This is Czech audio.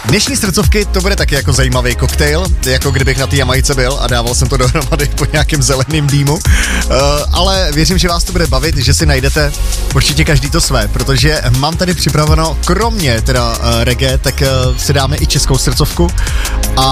Dnešní srdcovky to bude taky jako zajímavý koktejl, jako kdybych na té Jamajce byl a dával jsem to dohromady po nějakém zeleným dýmu. Ale věřím, že vás to bude bavit, že si najdete určitě každý to své, protože mám tady připraveno, kromě teda reggae, tak si dáme i českou srdcovku. A